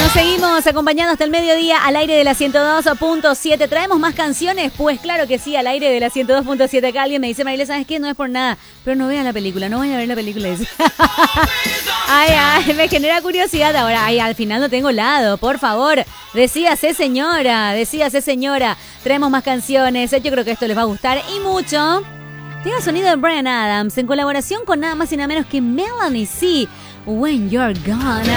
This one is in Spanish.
Seguimos acompañando hasta el mediodía al aire de la 102.7. ¿Traemos más canciones? Pues claro que sí, al aire de la 102.7. Acá alguien me dice, Mariela, ¿sabes qué? No es por nada, pero no vean la película, no vayan a ver la película. Ay, me genera curiosidad ahora. Ay, al final no tengo lado, por favor. Decíase señora. Traemos más canciones. Yo creo que esto les va a gustar y mucho. Tiene el sonido de Bryan Adams en colaboración con nada más y nada menos que Melanie C. When You're Gone.